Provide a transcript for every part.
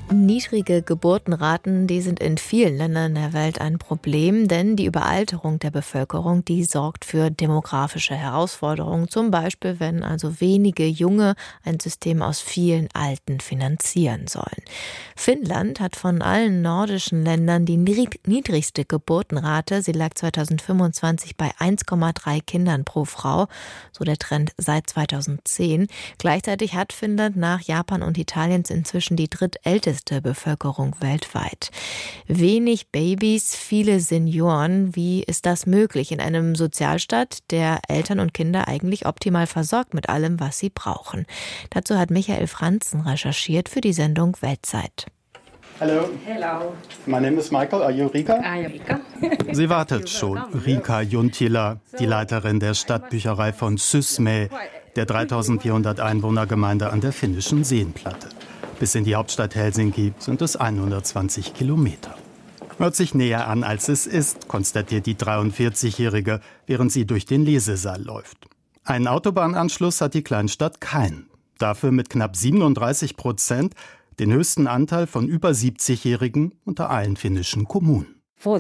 Niedrige Geburtenraten, die sind in vielen Ländern der Welt ein Problem, denn die Überalterung der Bevölkerung, die sorgt für demografische Herausforderungen, zum Beispiel wenn also wenige Junge ein System aus vielen Alten finanzieren sollen. Finnland hat von allen nordischen Ländern die niedrigste Geburtenrate. Sie lag 2025 bei 1,3 Kindern pro Frau, so der Trend seit 2010. Gleichzeitig hat Finnland nach Japan und Italien inzwischen die drittälteste Bevölkerung weltweit. Wenig Babys, viele Senioren. Wie ist das möglich in einem Sozialstaat, der Eltern und Kinder eigentlich optimal versorgt mit allem, was sie brauchen? Dazu hat Michael Franzen recherchiert für die Sendung Weltzeit. Hello. Hello. My name is Michael. Are you Rika? I am Rika. Sie wartet schon, Rika Juntila, die Leiterin der Stadtbücherei von Sysmä, der 3400 Einwohnergemeinde an der finnischen Seenplatte. Bis in die Hauptstadt Helsinki sind es 120 Kilometer. Hört sich näher an, als es ist, konstatiert die 43-Jährige, während sie durch den Lesesaal läuft. Einen Autobahnanschluss hat die Kleinstadt keinen. Dafür mit knapp 37%, den höchsten Anteil von über 70-Jährigen unter allen finnischen Kommunen. Für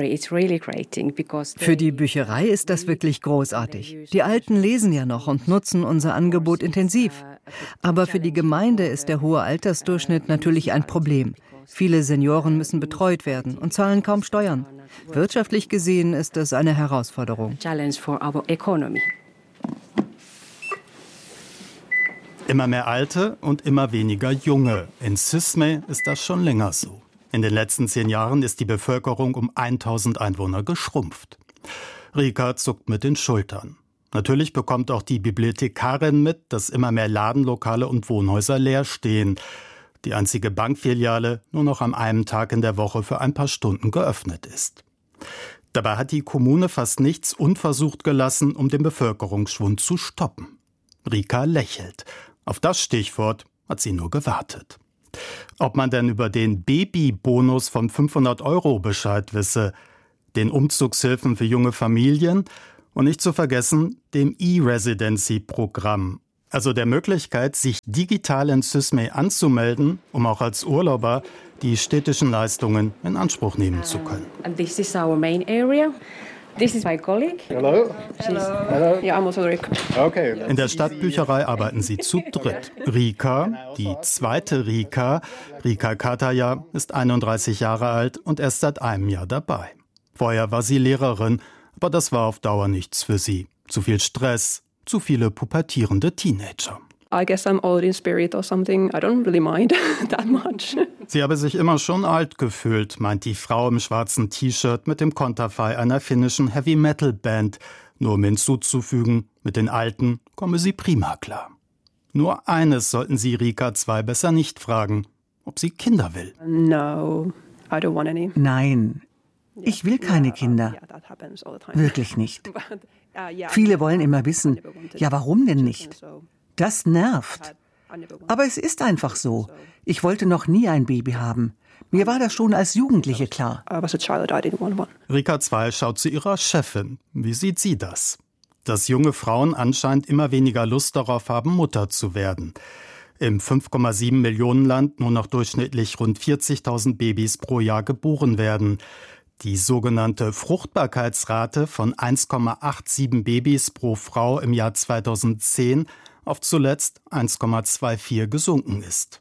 die Bücherei ist das wirklich großartig. Die Alten lesen ja noch und nutzen unser Angebot intensiv. Aber für die Gemeinde ist der hohe Altersdurchschnitt natürlich ein Problem. Viele Senioren müssen betreut werden und zahlen kaum Steuern. Wirtschaftlich gesehen ist es eine Herausforderung. Immer mehr Alte und immer weniger Junge. In Sysmä ist das schon länger so. In den letzten 10 Jahren ist die Bevölkerung um 1000 Einwohner geschrumpft. Rika zuckt mit den Schultern. Natürlich bekommt auch die Bibliothekarin mit, dass immer mehr Ladenlokale und Wohnhäuser leer stehen. Die einzige Bankfiliale nur noch an einem Tag in der Woche für ein paar Stunden geöffnet ist. Dabei hat die Kommune fast nichts unversucht gelassen, um den Bevölkerungsschwund zu stoppen. Rika lächelt. Auf das Stichwort hat sie nur gewartet. Ob man denn über den Babybonus von 500 € Bescheid wisse, den Umzugshilfen für junge Familien und nicht zu vergessen dem E-Residency-Programm, also der Möglichkeit, sich digital in Sysmä anzumelden, um auch als Urlauber die städtischen Leistungen in Anspruch nehmen zu können. This is our main area. This is my colleague. Hello. Hello. Hello. Yeah, I'm also Rika. Okay. In der Stadtbücherei arbeiten sie zu dritt. Rika, die zweite Rika, Rika Kataja, ist 31 Jahre alt und erst seit einem Jahr dabei. Vorher war sie Lehrerin, aber das war auf Dauer nichts für sie. Zu viel Stress, zu viele pubertierende Teenager. I guess I'm old in spirit or something. I don't really mind that much. Sie habe sich immer schon alt gefühlt, meint die Frau im schwarzen T-Shirt mit dem Konterfei einer finnischen Heavy-Metal-Band. Nur um hinzuzufügen, mit den Alten komme sie prima klar. Nur eines sollten Sie Rika 2 besser nicht fragen, ob sie Kinder will. No, I don't want any. Nein, ich will keine Kinder. Wirklich nicht. Viele wollen immer wissen, ja, warum denn nicht? Das nervt. Aber es ist einfach so. Ich wollte noch nie ein Baby haben. Mir war das schon als Jugendliche klar. Rika 2 schaut zu ihrer Chefin. Wie sieht sie das? Dass junge Frauen anscheinend immer weniger Lust darauf haben, Mutter zu werden. Im 5,7 Millionen Land nur noch durchschnittlich rund 40.000 Babys pro Jahr geboren werden. Die sogenannte Fruchtbarkeitsrate von 1,87 Babys pro Frau im Jahr 2010 auf zuletzt 1,24 gesunken ist.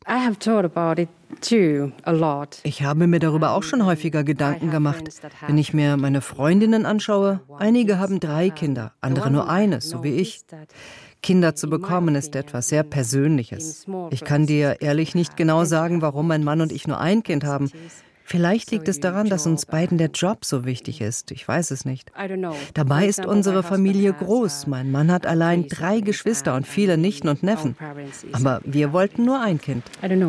Ich habe mir darüber auch schon häufiger Gedanken gemacht. Wenn ich mir meine Freundinnen anschaue, einige haben 3 Kinder, andere nur eines, so wie ich. Kinder zu bekommen ist etwas sehr Persönliches. Ich kann dir ehrlich nicht genau sagen, warum mein Mann und ich nur ein Kind haben. Vielleicht liegt es daran, dass uns beiden der Job so wichtig ist. Ich weiß es nicht. Dabei ist unsere Familie groß. Mein Mann hat allein 3 Geschwister und viele Nichten und Neffen. Aber wir wollten nur ein Kind.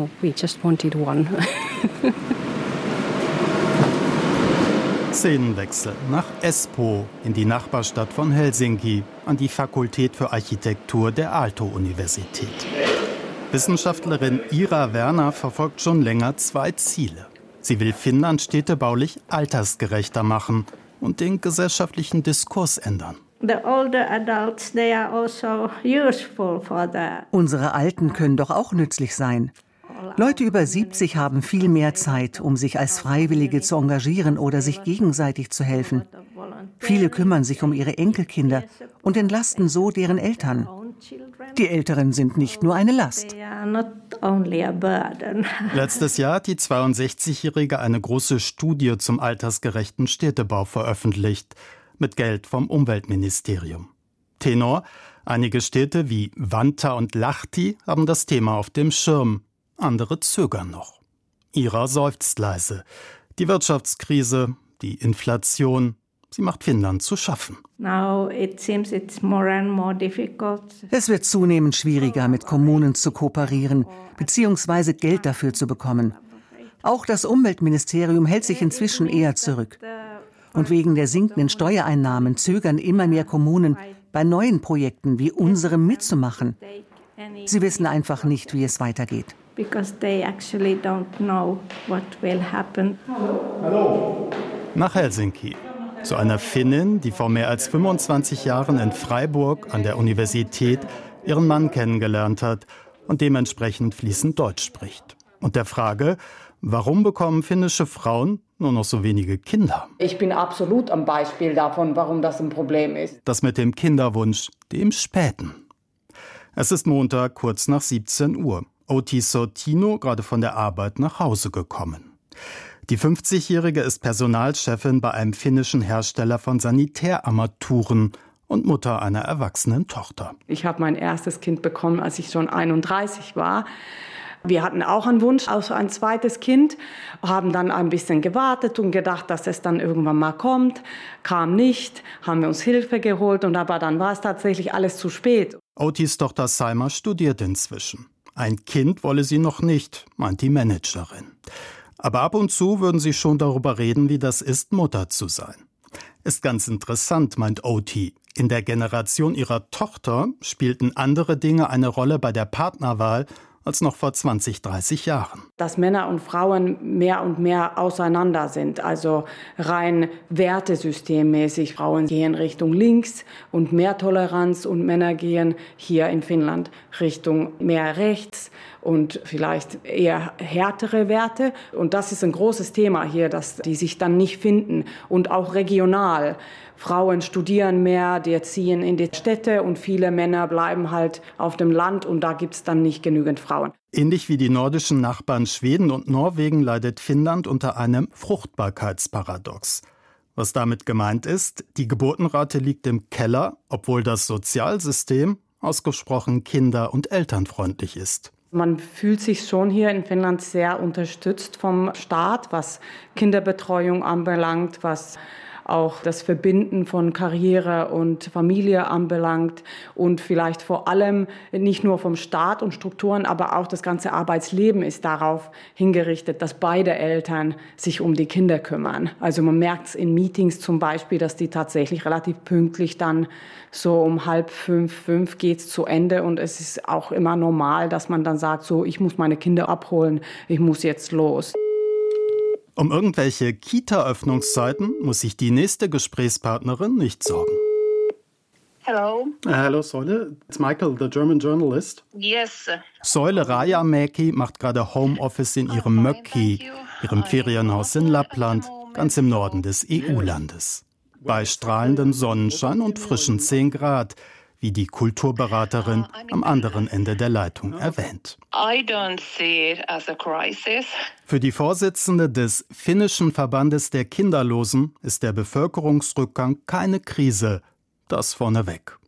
Szenenwechsel nach Espoo in die Nachbarstadt von Helsinki an die Fakultät für Architektur der Aalto-Universität. Wissenschaftlerin Ira Werner verfolgt schon länger 2 Ziele. Sie will Finnland städtebaulich altersgerechter machen und den gesellschaftlichen Diskurs ändern. Unsere Alten können doch auch nützlich sein. Leute über 70 haben viel mehr Zeit, um sich als Freiwillige zu engagieren oder sich gegenseitig zu helfen. Viele kümmern sich um ihre Enkelkinder und entlasten so deren Eltern. Die Älteren sind nicht nur eine Last. Letztes Jahr hat die 62-Jährige eine große Studie zum altersgerechten Städtebau veröffentlicht, mit Geld vom Umweltministerium. Tenor: Einige Städte wie Vantaa und Lahti haben das Thema auf dem Schirm, andere zögern noch. Ihrer seufzt leise. Die Wirtschaftskrise, die Inflation, sie macht Finnland zu schaffen. Es wird zunehmend schwieriger, mit Kommunen zu kooperieren bzw. Geld dafür zu bekommen. Auch das Umweltministerium hält sich inzwischen eher zurück. Und wegen der sinkenden Steuereinnahmen zögern immer mehr Kommunen, bei neuen Projekten wie unserem mitzumachen. Sie wissen einfach nicht, wie es weitergeht. Nach Helsinki. Zu einer Finnin, die vor mehr als 25 Jahren in Freiburg an der Universität ihren Mann kennengelernt hat und dementsprechend fließend Deutsch spricht. Und der Frage: Warum bekommen finnische Frauen nur noch so wenige Kinder? Ich bin absolut am Beispiel davon, warum das ein Problem ist. Das mit dem Kinderwunsch, dem späten. Es ist Montag, kurz nach 17 Uhr. Outi Sortino gerade von der Arbeit nach Hause gekommen. Die 50-Jährige ist Personalchefin bei einem finnischen Hersteller von Sanitärarmaturen und Mutter einer erwachsenen Tochter. Ich habe mein erstes Kind bekommen, als ich schon 31 war. Wir hatten auch einen Wunsch auf ein zweites Kind, haben dann ein bisschen gewartet und gedacht, dass es dann irgendwann mal kommt. Kam nicht, haben wir uns Hilfe geholt aber dann war es tatsächlich alles zu spät. Outis Tochter Saima studiert inzwischen. Ein Kind wolle sie noch nicht, meint die Managerin. Aber ab und zu würden sie schon darüber reden, wie das ist, Mutter zu sein. Ist ganz interessant, meint Outi. In der Generation ihrer Tochter spielten andere Dinge eine Rolle bei der Partnerwahl als noch vor 20, 30 Jahren. Dass Männer und Frauen mehr und mehr auseinander sind, also rein wertesystemmäßig. Frauen gehen Richtung links und mehr Toleranz und Männer gehen hier in Finnland Richtung mehr rechts und vielleicht eher härtere Werte. Und das ist ein großes Thema hier, dass die sich dann nicht finden und auch regional. Frauen studieren mehr, die ziehen in die Städte und viele Männer bleiben halt auf dem Land und da gibt es dann nicht genügend Frauen. Ähnlich wie die nordischen Nachbarn Schweden und Norwegen leidet Finnland unter einem Fruchtbarkeitsparadox. Was damit gemeint ist, die Geburtenrate liegt im Keller, obwohl das Sozialsystem ausgesprochen kinder- und elternfreundlich ist. Man fühlt sich schon hier in Finnland sehr unterstützt vom Staat, was Kinderbetreuung anbelangt, was auch das Verbinden von Karriere und Familie anbelangt und vielleicht vor allem nicht nur vom Staat und Strukturen, aber auch das ganze Arbeitsleben ist darauf hingerichtet, dass beide Eltern sich um die Kinder kümmern. Also man merkt es in Meetings zum Beispiel, dass die tatsächlich relativ pünktlich dann so um 4:30, 5 geht's zu Ende und es ist auch immer normal, dass man dann sagt, so ich muss meine Kinder abholen, ich muss jetzt los. Um irgendwelche Kita-Öffnungszeiten muss sich die nächste Gesprächspartnerin nicht sorgen. Hello. Hello, Soile. It's Michael, the German journalist. Yes. Soile Rajamäki macht gerade Homeoffice in ihrem Mökki, ihrem Ferienhaus in Lappland, ganz im Norden des EU-Landes. Bei strahlendem Sonnenschein und frischen 10 Grad, wie die Kulturberaterin am anderen Ende der Leitung erwähnt. Für die Vorsitzende des finnischen Verbandes der Kinderlosen ist der Bevölkerungsrückgang keine Krise. Das vorneweg.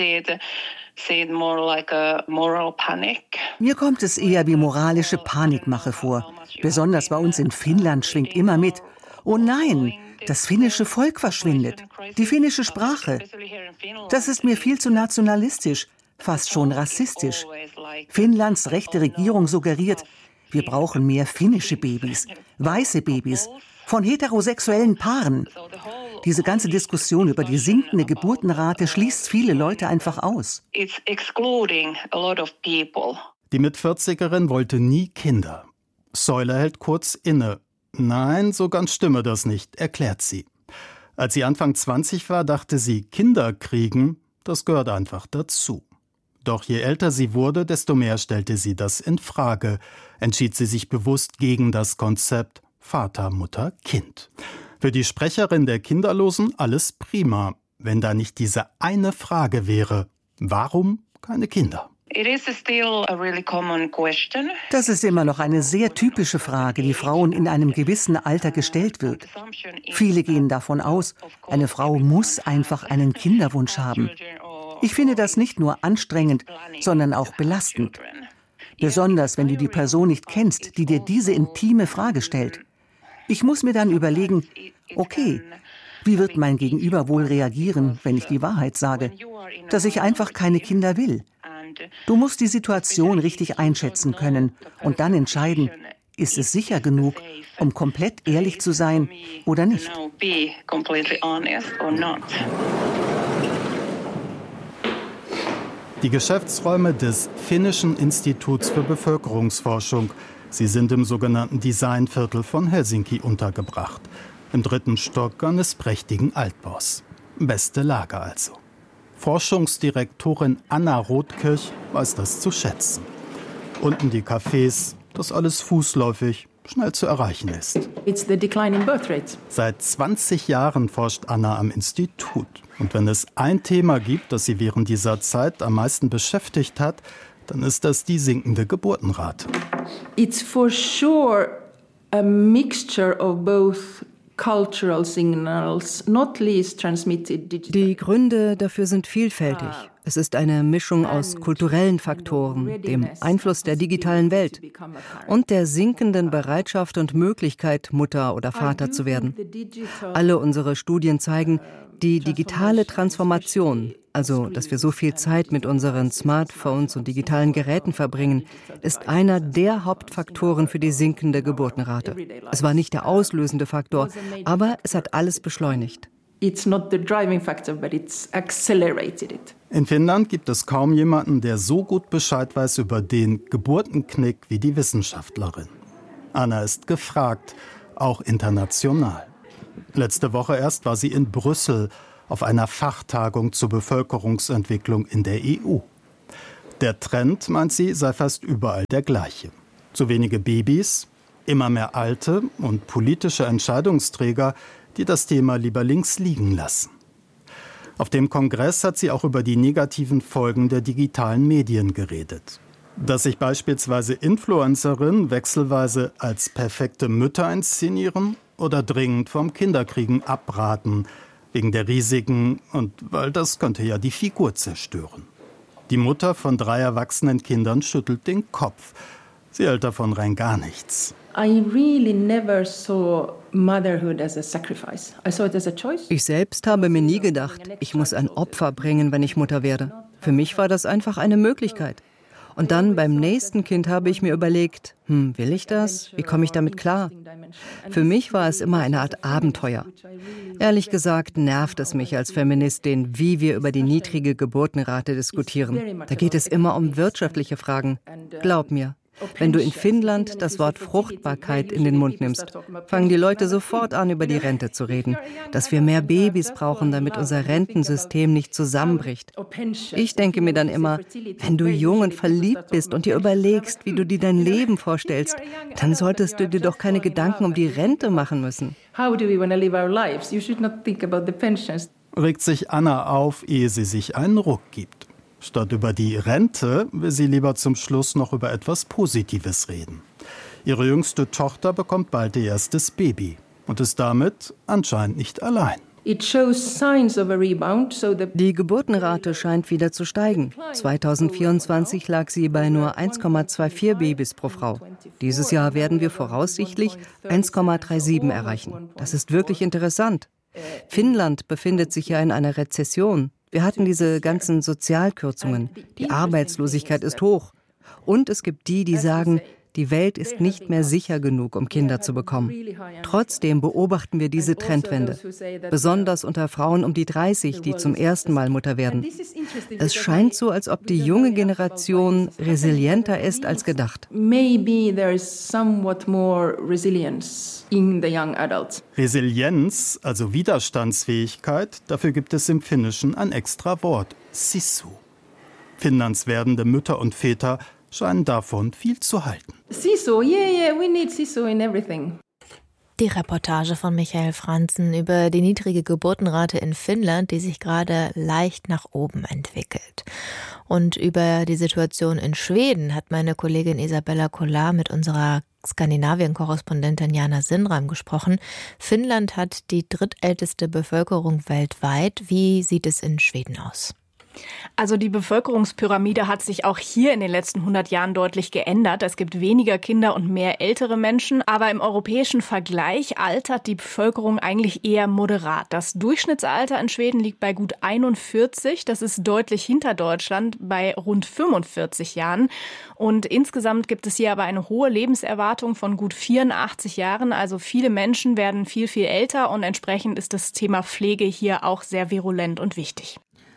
Mir kommt es eher wie moralische Panikmache vor. Besonders bei uns in Finnland schwingt immer mit: Oh nein, das finnische Volk verschwindet, die finnische Sprache. Das ist mir viel zu nationalistisch, fast schon rassistisch. Finnlands rechte Regierung suggeriert, wir brauchen mehr finnische Babys, weiße Babys, von heterosexuellen Paaren. Diese ganze Diskussion über die sinkende Geburtenrate schließt viele Leute einfach aus. Die Mit-40erin wollte nie Kinder. Soile hält kurz inne. Nein, so ganz stimme das nicht, erklärt sie. Als sie Anfang 20 war, dachte sie, Kinder kriegen, das gehört einfach dazu. Doch je älter sie wurde, desto mehr stellte sie das in Frage, entschied sie sich bewusst gegen das Konzept Vater, Mutter, Kind. Für die Sprecherin der Kinderlosen alles prima, wenn da nicht diese eine Frage wäre: Warum keine Kinder? Das ist immer noch eine sehr typische Frage, die Frauen in einem gewissen Alter gestellt wird. Viele gehen davon aus, eine Frau muss einfach einen Kinderwunsch haben. Ich finde das nicht nur anstrengend, sondern auch belastend. Besonders, wenn du die Person nicht kennst, die dir diese intime Frage stellt. Ich muss mir dann überlegen, okay, wie wird mein Gegenüber wohl reagieren, wenn ich die Wahrheit sage, dass ich einfach keine Kinder will? Du musst die Situation richtig einschätzen können und dann entscheiden, ist es sicher genug, um komplett ehrlich zu sein oder nicht. Die Geschäftsräume des Finnischen Instituts für Bevölkerungsforschung. Sie sind im sogenannten Designviertel von Helsinki untergebracht. Im 3. Stock eines prächtigen Altbaus. Beste Lage also. Forschungsdirektorin Anna Rothkirch weiß das zu schätzen. Unten die Cafés, das alles fußläufig, schnell zu erreichen ist. It's the decline in birth rates. Seit 20 Jahren forscht Anna am Institut. Und wenn es ein Thema gibt, das sie während dieser Zeit am meisten beschäftigt hat, dann ist das die sinkende Geburtenrate. It's for sure a mixture of both cultural signals, not least transmitted digitally. Die Gründe dafür sind vielfältig. Es ist eine Mischung aus kulturellen Faktoren, dem Einfluss der digitalen Welt und der sinkenden Bereitschaft und Möglichkeit, Mutter oder Vater zu werden. Alle unsere Studien zeigen, die digitale Transformation, also dass wir so viel Zeit mit unseren Smartphones und digitalen Geräten verbringen, ist einer der Hauptfaktoren für die sinkende Geburtenrate. Es war nicht der auslösende Faktor, aber es hat alles beschleunigt. It's not the driving factor, but it's accelerated it. In Finnland gibt es kaum jemanden, der so gut Bescheid weiß über den Geburtenknick wie die Wissenschaftlerin. Anna ist gefragt, auch international. Letzte Woche erst war sie in Brüssel auf einer Fachtagung zur Bevölkerungsentwicklung in der EU. Der Trend, meint sie, sei fast überall der gleiche. Zu wenige Babys, immer mehr Alte und politische Entscheidungsträger, die das Thema lieber links liegen lassen. Auf dem Kongress hat sie auch über die negativen Folgen der digitalen Medien geredet. Dass sich beispielsweise Influencerinnen wechselweise als perfekte Mütter inszenieren oder dringend vom Kinderkriegen abraten, wegen der Risiken und weil das könnte ja die Figur zerstören. Die Mutter von 3 erwachsenen Kindern schüttelt den Kopf. Sie hält davon rein gar nichts. I really never saw motherhood as a sacrifice. I saw it as a choice. Ich selbst habe mir nie gedacht, ich muss ein Opfer bringen, wenn ich Mutter werde. Für mich war das einfach eine Möglichkeit. Und dann beim nächsten Kind habe ich mir überlegt, will ich das? Wie komme ich damit klar? Für mich war es immer eine Art Abenteuer. Ehrlich gesagt nervt es mich als Feministin, wie wir über die niedrige Geburtenrate diskutieren. Da geht es immer um wirtschaftliche Fragen. Glaub mir. Wenn du in Finnland das Wort Fruchtbarkeit in den Mund nimmst, fangen die Leute sofort an, über die Rente zu reden. Dass wir mehr Babys brauchen, damit unser Rentensystem nicht zusammenbricht. Ich denke mir dann immer, wenn du jung und verliebt bist und dir überlegst, wie du dir dein Leben vorstellst, dann solltest du dir doch keine Gedanken um die Rente machen müssen. Regt sich Anna auf, ehe sie sich einen Ruck gibt. Statt über die Rente will sie lieber zum Schluss noch über etwas Positives reden. Ihre jüngste Tochter bekommt bald ihr erstes Baby und ist damit anscheinend nicht allein. Die Geburtenrate scheint wieder zu steigen. 2024 lag sie bei nur 1,24 Babys pro Frau. Dieses Jahr werden wir voraussichtlich 1,37 erreichen. Das ist wirklich interessant. Finnland befindet sich ja in einer Rezession. Wir hatten diese ganzen Sozialkürzungen. Die Arbeitslosigkeit ist hoch. Und es gibt die, die sagen, die Welt ist nicht mehr sicher genug, um Kinder zu bekommen. Trotzdem beobachten wir diese Trendwende. Besonders unter Frauen um die 30, die zum ersten Mal Mutter werden. Es scheint so, als ob die junge Generation resilienter ist als gedacht. Maybe there is somewhat more resilience in the young adults. Resilienz, also Widerstandsfähigkeit, dafür gibt es im Finnischen ein extra Wort, Sissu. Finnlands werdende Mütter und Väter scheinen davon viel zu halten. Sisu, yeah, we need Sisu in everything. Die Reportage von Michael Franzen über die niedrige Geburtenrate in Finnland, die sich gerade leicht nach oben entwickelt. Und über die Situation in Schweden hat meine Kollegin Isabella Kollar mit unserer Skandinavien-Korrespondentin Jana Sindram gesprochen. Finnland hat die drittälteste Bevölkerung weltweit. Wie sieht es in Schweden aus? Also die Bevölkerungspyramide hat sich auch hier in den letzten 100 Jahren deutlich geändert. Es gibt weniger Kinder und mehr ältere Menschen. Aber im europäischen Vergleich altert die Bevölkerung eigentlich eher moderat. Das Durchschnittsalter in Schweden liegt bei gut 41. Das ist deutlich hinter Deutschland bei rund 45 Jahren. Und insgesamt gibt es hier aber eine hohe Lebenserwartung von gut 84 Jahren. Also viele Menschen werden viel, viel älter und entsprechend ist das Thema Pflege hier auch sehr virulent und wichtig.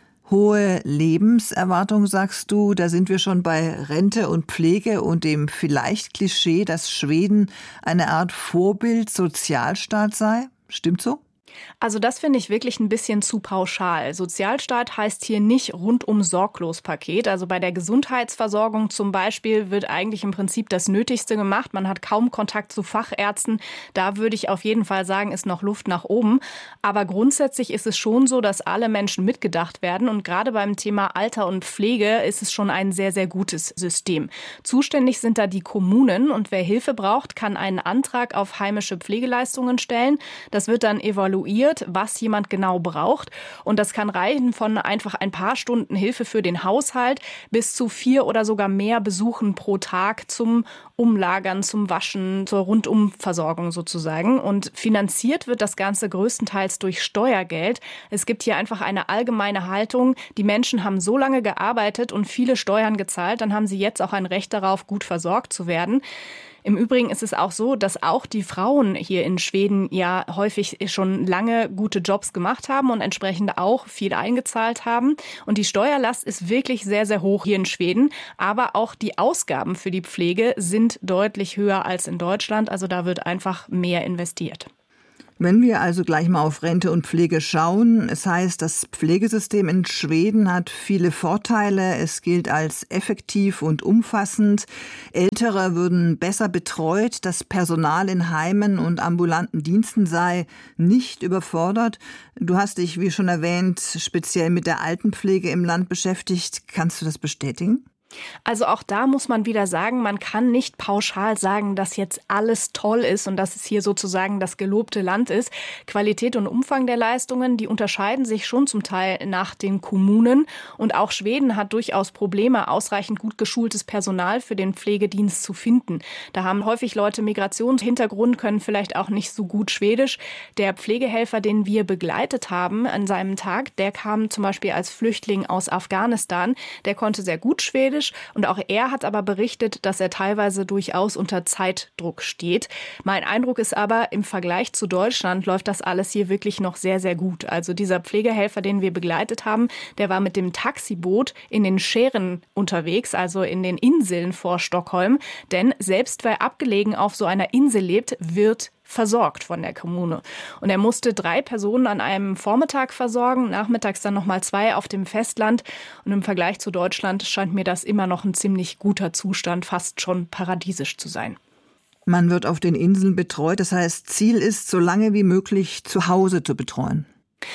Hohe Lebenserwartung, sagst du, da sind wir schon bei Rente und Pflege und dem vielleicht Klischee, dass Schweden eine Art Vorbild-Sozialstaat sei. Stimmt so? Also das finde ich wirklich ein bisschen zu pauschal. Sozialstaat heißt hier nicht Rundum-Sorglos-Paket. Also bei der Gesundheitsversorgung zum Beispiel wird eigentlich im Prinzip das Nötigste gemacht. Man hat kaum Kontakt zu Fachärzten. Da würde ich auf jeden Fall sagen, ist noch Luft nach oben. Aber grundsätzlich ist es schon so, dass alle Menschen mitgedacht werden. Und gerade beim Thema Alter und Pflege ist es schon ein sehr, sehr gutes System. Zuständig sind da die Kommunen. Und wer Hilfe braucht, kann einen Antrag auf heimische Pflegeleistungen stellen. Das wird dann evaluiert, was jemand genau braucht. Und das kann reichen von einfach ein paar Stunden Hilfe für den Haushalt bis zu 4 oder sogar mehr Besuchen pro Tag zum Umlagern, zum Waschen, zur Rundumversorgung sozusagen. Und finanziert wird das Ganze größtenteils durch Steuergeld. Es gibt hier einfach eine allgemeine Haltung. Die Menschen haben so lange gearbeitet und viele Steuern gezahlt, dann haben sie jetzt auch ein Recht darauf, gut versorgt zu werden. Im Übrigen ist es auch so, dass auch die Frauen hier in Schweden ja häufig schon lange gute Jobs gemacht haben und entsprechend auch viel eingezahlt haben. Und die Steuerlast ist wirklich sehr, sehr hoch hier in Schweden. Aber auch die Ausgaben für die Pflege sind deutlich höher als in Deutschland. Also da wird einfach mehr investiert. Wenn wir also gleich mal auf Rente und Pflege schauen, es heißt, das Pflegesystem in Schweden hat viele Vorteile. Es gilt als effektiv und umfassend. Ältere würden besser betreut. Das Personal in Heimen und ambulanten Diensten sei nicht überfordert. Du hast dich, wie schon erwähnt, speziell mit der Altenpflege im Land beschäftigt. Kannst du das bestätigen? Also auch da muss man wieder sagen, man kann nicht pauschal sagen, dass jetzt alles toll ist und dass es hier sozusagen das gelobte Land ist. Qualität und Umfang der Leistungen, die unterscheiden sich schon zum Teil nach den Kommunen. Und auch Schweden hat durchaus Probleme, ausreichend gut geschultes Personal für den Pflegedienst zu finden. Da haben häufig Leute Migrationshintergrund, können vielleicht auch nicht so gut Schwedisch. Der Pflegehelfer, den wir begleitet haben an seinem Tag, der kam zum Beispiel als Flüchtling aus Afghanistan. Der konnte sehr gut Schwedisch. Und auch er hat aber berichtet, dass er teilweise durchaus unter Zeitdruck steht. Mein Eindruck ist aber, im Vergleich zu Deutschland läuft das alles hier wirklich noch sehr, sehr gut. Also dieser Pflegehelfer, den wir begleitet haben, der war mit dem Taxiboot in den Schären unterwegs, also in den Inseln vor Stockholm. Denn selbst wer abgelegen auf so einer Insel lebt, wird versorgt von der Kommune. Und er musste 3 Personen an einem Vormittag versorgen, nachmittags dann nochmal 2 auf dem Festland. Und im Vergleich zu Deutschland scheint mir das immer noch ein ziemlich guter Zustand, fast schon paradiesisch zu sein. Man wird auf den Inseln betreut, das heißt, Ziel ist, so lange wie möglich zu Hause zu betreuen.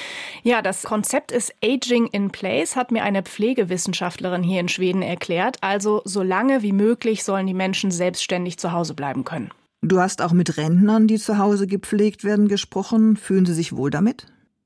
Ja, das Konzept ist Aging in Place, hat mir eine Pflegewissenschaftlerin hier in Schweden erklärt. Also so lange wie möglich sollen die Menschen selbstständig zu Hause bleiben können. Du hast auch mit Rentnern, die zu Hause gepflegt werden, gesprochen. Fühlen sie sich wohl damit?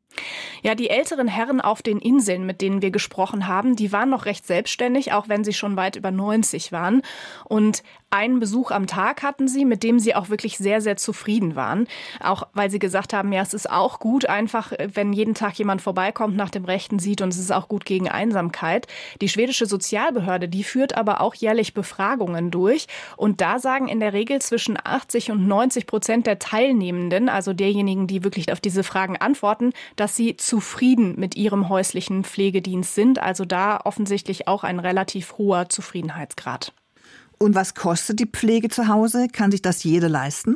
Ja, die älteren Herren auf den Inseln, mit denen wir gesprochen haben, die waren noch recht selbstständig, auch wenn sie schon weit über 90 waren. Und einen Besuch am Tag hatten sie, mit dem sie auch wirklich sehr, sehr zufrieden waren. Auch weil sie gesagt haben, ja, es ist auch gut, einfach, wenn jeden Tag jemand vorbeikommt, nach dem Rechten sieht, und es ist auch gut gegen Einsamkeit. Die schwedische Sozialbehörde, die führt aber auch jährlich Befragungen durch. Und da sagen in der Regel zwischen 80% und 90% der Teilnehmenden, also derjenigen, die wirklich auf diese Fragen antworten, dass sie zufrieden mit ihrem häuslichen Pflegedienst sind. Also da offensichtlich auch ein relativ hoher Zufriedenheitsgrad. Und was kostet die Pflege zu Hause? Kann sich das jeder leisten?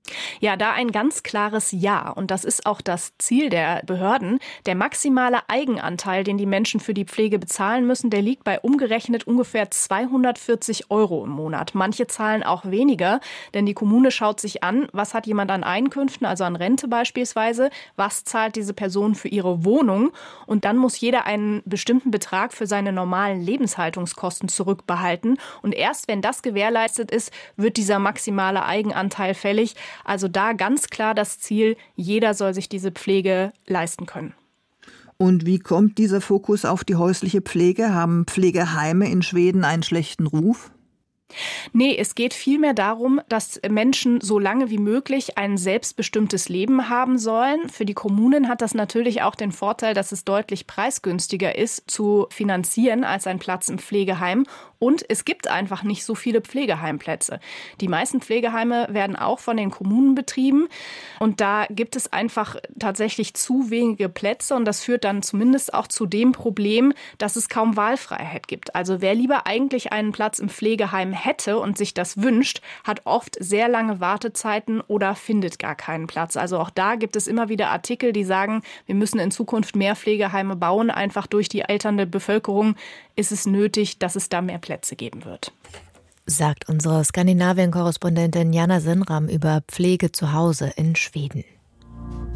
Ja, da ein ganz klares Ja. Und das ist auch das Ziel der Behörden. Der maximale Eigenanteil, den die Menschen für die Pflege bezahlen müssen, der liegt bei umgerechnet ungefähr 240 € im Monat. Manche zahlen auch weniger, denn die Kommune schaut sich an, was hat jemand an Einkünften, also an Rente beispielsweise, was zahlt diese Person für ihre Wohnung. Und dann muss jeder einen bestimmten Betrag für seine normalen Lebenshaltungskosten zurückbehalten. Und erst wenn das gewährleistet ist, wird dieser maximale Eigenanteil fällig. Also da ganz klar das Ziel, jeder soll sich diese Pflege leisten können. Und wie kommt dieser Fokus auf die häusliche Pflege? Haben Pflegeheime in Schweden einen schlechten Ruf? Nee, es geht vielmehr darum, dass Menschen so lange wie möglich ein selbstbestimmtes Leben haben sollen. Für die Kommunen hat das natürlich auch den Vorteil, dass es deutlich preisgünstiger ist zu finanzieren als ein Platz im Pflegeheim. Und es gibt einfach nicht so viele Pflegeheimplätze. Die meisten Pflegeheime werden auch von den Kommunen betrieben. Und da gibt es einfach tatsächlich zu wenige Plätze. Und das führt dann zumindest auch zu dem Problem, dass es kaum Wahlfreiheit gibt. Also wer lieber eigentlich einen Platz im Pflegeheim hätte und sich das wünscht, hat oft sehr lange Wartezeiten oder findet gar keinen Platz. Also auch da gibt es immer wieder Artikel, die sagen, wir müssen in Zukunft mehr Pflegeheime bauen. Einfach durch die alternde Bevölkerung ist es nötig, dass es da mehr Plätze geben wird. Sagt unsere Skandinavien-Korrespondentin Jana Sinram über Pflege zu Hause in Schweden.